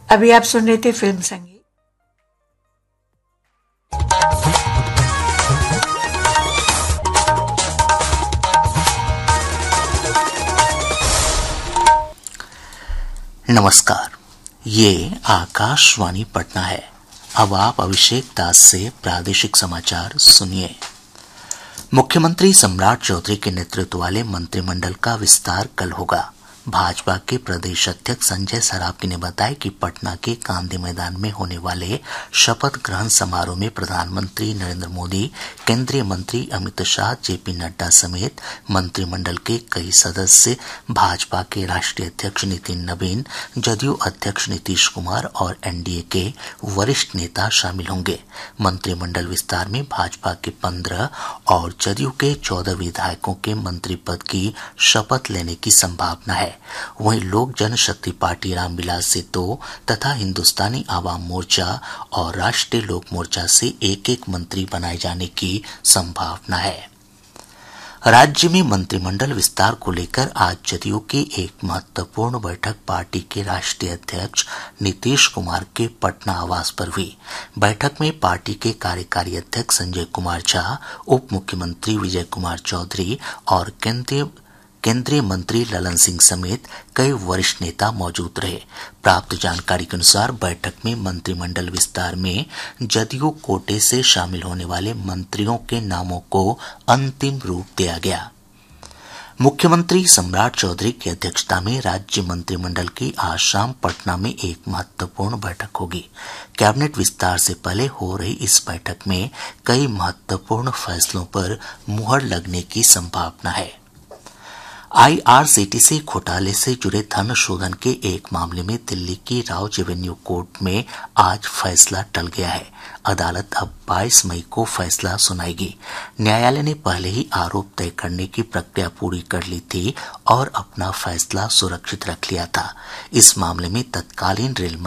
अभी आप सुन रहे थे फिल्म संगीत। नमस्कार, ये आकाशवाणी पटना है। अब आप अभिषेक दास से प्रादेशिक समाचार सुनिए। मुख्यमंत्री सम्राट चौधरी के नेतृत्व वाले मंत्रिमंडल का विस्तार कल होगा। भाजपा के प्रदेश अध्यक्ष संजय सरावगी ने बताया कि पटना के गांधी मैदान में होने वाले शपथ ग्रहण समारोह में प्रधानमंत्री नरेंद्र मोदी, केंद्रीय मंत्री अमित शाह, जेपी नड्डा समेत मंत्रिमंडल के कई सदस्य, भाजपा के राष्ट्रीय अध्यक्ष नितिन नवीन, जदयू अध्यक्ष नीतीश कुमार और एनडीए के वरिष्ठ नेता शामिल होंगे। मंत्रिमंडल विस्तार में भाजपा के 15 और जदयू के 14 विधायकों के मंत्री पद की शपथ लेने की संभावना है। वहीं लोक जनशक्ति पार्टी रामविलास से 2 तथा हिंदुस्तानी आवाम मोर्चा और राष्ट्रीय लोक मोर्चा से एक मंत्री बनाए जाने की संभावना है। राज्य में मंत्रिमंडल विस्तार को लेकर आज जदयू की एक महत्वपूर्ण बैठक पार्टी के राष्ट्रीय अध्यक्ष नीतीश कुमार के पटना आवास पर हुई। बैठक में पार्टी के कार्यकारी अध्यक्ष संजय कुमार झा, उप मुख्यमंत्री विजय कुमार चौधरी और केंद्रीय मंत्री ललन सिंह समेत कई वरिष्ठ नेता मौजूद रहे। प्राप्त जानकारी के अनुसार बैठक में मंत्रिमंडल विस्तार में जदयू कोटे से शामिल होने वाले मंत्रियों के नामों को अंतिम रूप दिया गया। मुख्यमंत्री सम्राट चौधरी की अध्यक्षता में राज्य मंत्रिमंडल की आज शाम पटना में एक महत्वपूर्ण बैठक होगी। कैबिनेट विस्तार से पहले हो रही इस बैठक में कई महत्वपूर्ण फैसलों पर मुहर लगने की संभावना है। आईआरसीटीसी घोटाले से जुड़े धन शोधन के एक मामले में दिल्ली की राउज एवेन्यू कोर्ट में आज फैसला टल गया है। अदालत अब 22 मई को फैसला सुनाएगी। न्यायालय ने पहले ही आरोप तय करने की प्रक्रिया पूरी कर ली थी और अपना फैसला सुरक्षित रख लिया था। इस मामले में तत्कालीन रेल